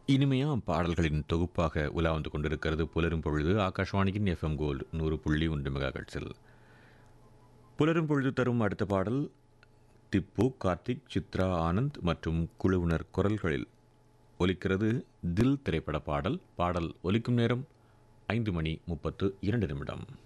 இனிமையா பாடல்களின் தொகுப்பாக உலா வந்து கொண்டிருக்கிறது புலரும் பொழுது ஆகாஷ்வாணியின் எஃப்எம் கோல்டு 100.1 மெகாஹெர்ட்ஸில். புலரும் பொழுது தரும் அடுத்த பாடல் திப்பு, கார்த்திக், சித்ரா ஆனந்த் மற்றும் குழுவினர் குரல்களில் ஒலிக்கிறது. தில் திரைப்பட பாடல். பாடல் ஒலிக்கும் நேரம் 5:32 நிமிடம்.